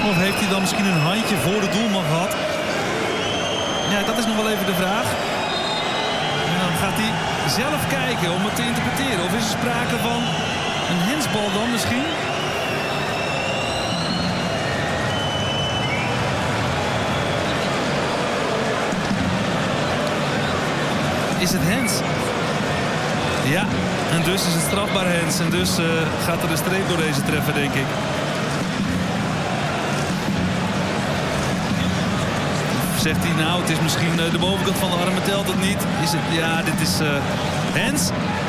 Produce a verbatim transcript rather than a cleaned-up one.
Of heeft hij dan misschien een handje voor de doelman gehad? Ja, dat is nog wel even de vraag. En dan gaat hij zelf kijken om het te interpreteren. Of is er sprake van een hensbal dan misschien? Is het hens? Ja, en dus is het strafbaar hens. En dus uh, gaat er een streep door deze treffer, denk ik. Zegt hij nou, het is misschien uh, de bovenkant van de armen, telt het niet. Is het, ja, dit is uh, hens.